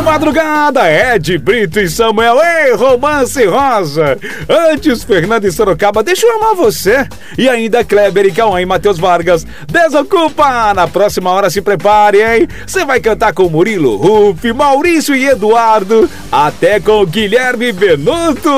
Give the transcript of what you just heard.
madrugada, Ed Brito e Samuel, ei, Romance Rosa. Antes, Fernando e Sorocaba, deixa eu amar você. E ainda Kleber e Cauã e Matheus Vargas, Desocupa. Na próxima hora se prepare, hein? Você vai cantar com Murilo, Rufi, Maurício e Eduardo, até com Guilherme Benuto.